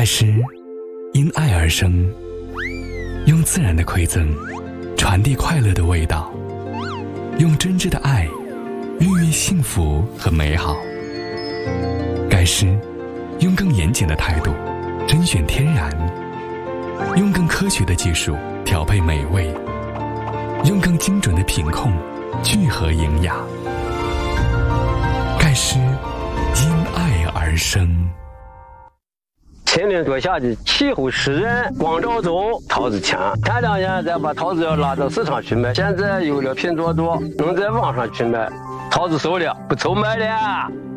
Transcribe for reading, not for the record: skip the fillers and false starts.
盖诗因爱而生，用自然的馈赠传递快乐的味道，用真挚的爱孕育幸福和美好。盖诗用更严谨的态度甄选天然，用更科学的技术调配美味，用更精准的品控聚合营养。盖诗因爱而生。 前年多下的气候湿润，光照足，桃子强。前2年再把桃子要拉到市场去卖，现在有了品种多，能在网上去卖，桃子熟了，不愁卖了。